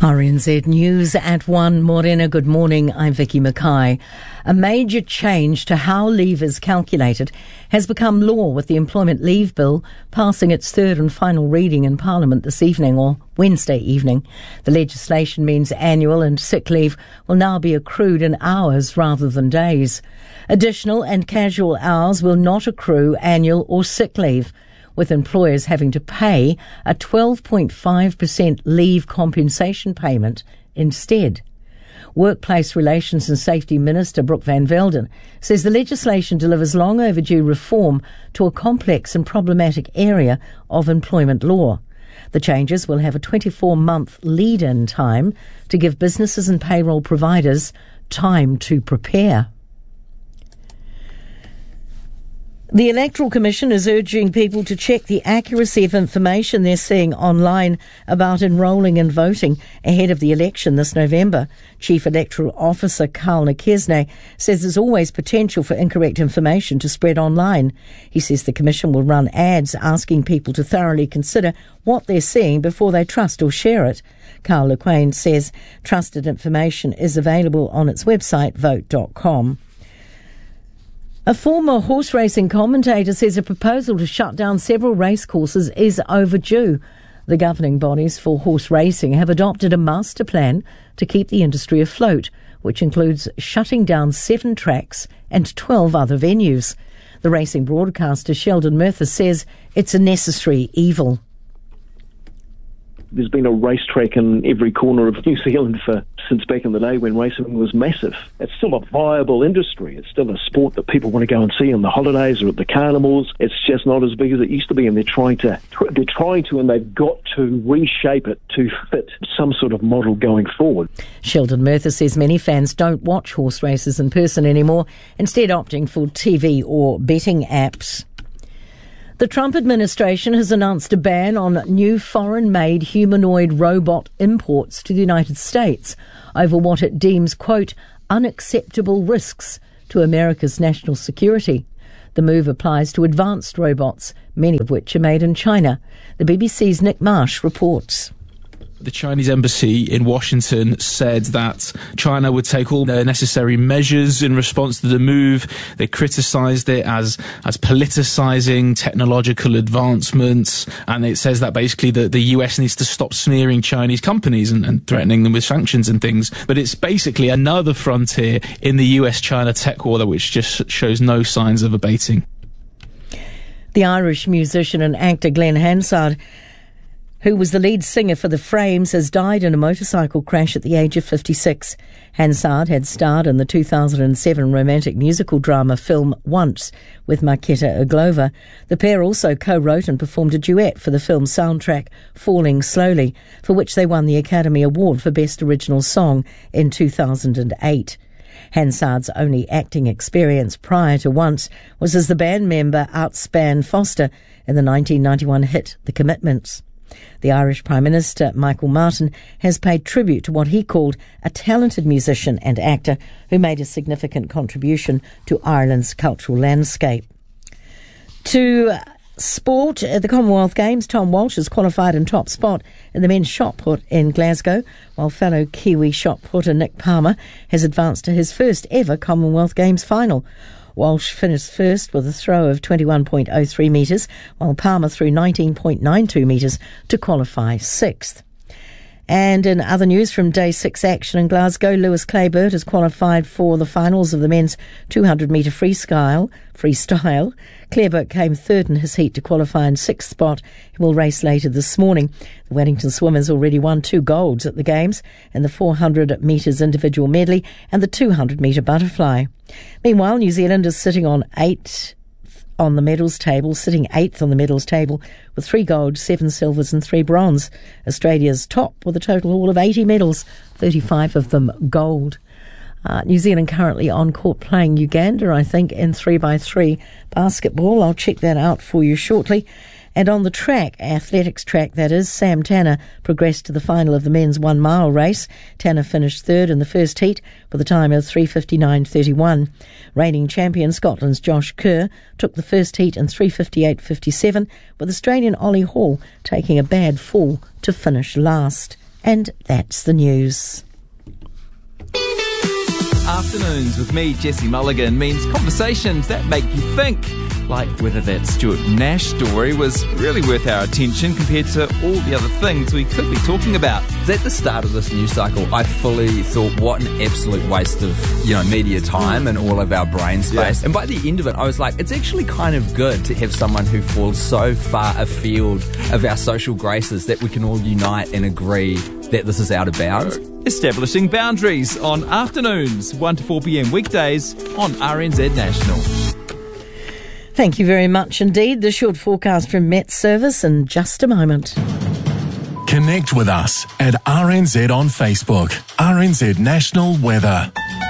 RNZ News at 1. Morena, good morning. I'm Vicky Mackay. A major change to how leave is calculated has become law with the Employment Leave Bill passing its third and final reading in Parliament this evening, or Wednesday evening. The legislation means annual and sick leave will now be accrued in hours rather than days. Additional and casual hours will not accrue annual or sick leave, with employers having to pay a 12.5% leave compensation payment instead. Workplace Relations and Safety Minister Brooke Van Velden says the legislation delivers long overdue reform to a complex and problematic area of employment law. The changes will have a 24-month lead-in time to give businesses and payroll providers time to prepare. The Electoral Commission is urging people to check the accuracy of information they're seeing online about enrolling and voting ahead of the election this November. Chief Electoral Officer Carl Nakesne says there's always potential for incorrect information to spread online. He says the Commission will run ads asking people to thoroughly consider what they're seeing before they trust or share it. Carl Lequain says trusted information is available on its website, vote.com. A former horse racing commentator says a proposal to shut down several racecourses is overdue. The governing bodies for horse racing have adopted a master plan to keep the industry afloat, which includes shutting down 7 tracks and 12 other venues. The racing broadcaster Sheldon Murtha says it's a necessary evil. There's been a racetrack in every corner of New Zealand since back in the day when racing was massive. It's still a viable industry. It's still a sport that people want to go and see on the holidays or at the carnivals. It's just not as big as it used to be, and they're trying to and they've got to reshape it to fit some sort of model going forward. Sheldon Murtha says many fans don't watch horse races in person anymore, instead opting for TV or betting apps. The Trump administration has announced a ban on new foreign-made humanoid robot imports to the United States over what it deems, quote, unacceptable risks to America's national security. The move applies to advanced robots, many of which are made in China. The BBC's Nick Marsh reports. The Chinese embassy in Washington said that China would take all the necessary measures in response to the move. They criticised it as politicising technological advancements, and it says that basically the US needs to stop smearing Chinese companies and threatening them with sanctions and things. But it's basically another frontier in the US-China tech war which just shows no signs of abating. The Irish musician and actor Glenn Hansard, who was the lead singer for The Frames, has died in a motorcycle crash at the age of 56. Hansard had starred in the 2007 romantic musical drama film Once with Marketa Aglova. The pair also co-wrote and performed a duet for the film's soundtrack Falling Slowly, for which they won the Academy Award for Best Original Song in 2008. Hansard's only acting experience prior to Once was as the band member Outspan Foster in the 1991 hit The Commitments. The Irish Prime Minister, Michael Martin, has paid tribute to what he called a talented musician and actor who made a significant contribution to Ireland's cultural landscape. To sport, at the Commonwealth Games, Tom Walsh has qualified in top spot in the men's shot put in Glasgow, while fellow Kiwi shot putter Nick Palmer has advanced to his first ever Commonwealth Games final. Walsh finished first with a throw of 21.03 metres, while Palmer threw 19.92 metres to qualify sixth. And in other news from Day 6 action in Glasgow, Lewis Claybert has qualified for the finals of the men's 200-metre freestyle. Claybert came third in his heat to qualify in sixth spot. He will race later this morning. The Wellington swimmers already won 2 golds at the Games in the 400 metres individual medley and the 200-metre butterfly. Meanwhile, New Zealand is sitting eighth on the medals table with 3 gold, 7 silvers and 3 bronze. Australia's top with a total haul of 80 medals, 35 of them gold. New Zealand currently on court playing Uganda, I think, in 3x3 basketball. I'll check that out for you shortly. And on the track, athletics track that is, Sam Tanner progressed to the final of the men's 1 mile race. Tanner finished third in the first heat with a time of 3:59.31. Reigning champion Scotland's Josh Kerr took the first heat in 3:58.57, with Australian Ollie Hall taking a bad fall to finish last. And that's the news. Afternoons with me, Jesse Mulligan, means conversations that make you think. Like whether that Stuart Nash story was really worth our attention compared to all the other things we could be talking about. At the start of this news cycle, I fully thought, what an absolute waste of, media time and all of our brain space. Yeah. And by the end of it, I was like, it's actually kind of good to have someone who falls so far afield of our social graces that we can all unite and agree that this is out of bounds. Establishing Boundaries on afternoons, 1 to 4 p.m. weekdays on RNZ National. Thank you very much indeed. The short forecast from Met Service in just a moment. Connect with us at RNZ on Facebook. RNZ National Weather.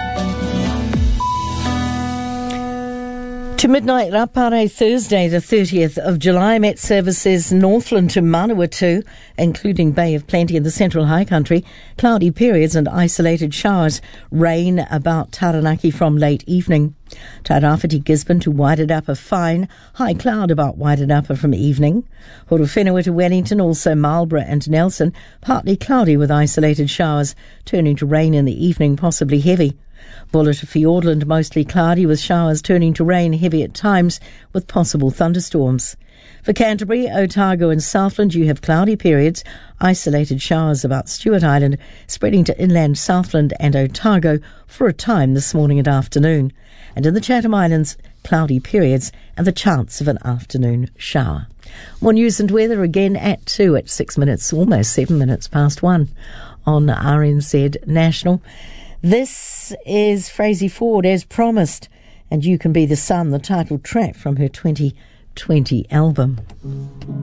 To midnight Rapare Thursday, the 30th of July, Met Services Northland to Manawatu, including Bay of Plenty in the Central High Country, cloudy periods and isolated showers. Rain about Taranaki from late evening. Tairāwhiti Gisborne to Wairarapa fine, high cloud about Wairarapa from evening. Horowhenua to Wellington, also Marlborough and Nelson, partly cloudy with isolated showers, turning to rain in the evening, possibly heavy. Buller to Fiordland, mostly cloudy with showers turning to rain, heavy at times with possible thunderstorms. For Canterbury, Otago and Southland, you have cloudy periods, isolated showers about Stewart Island, spreading to inland Southland and Otago for a time this morning and afternoon. And in the Chatham Islands, cloudy periods and the chance of an afternoon shower. More news and weather again at 2 at 6 minutes, almost 7 minutes past 1 on RNZ National. This is Frazey Ford, as promised, and You Can Be the Sun, the title track from her 2020 album.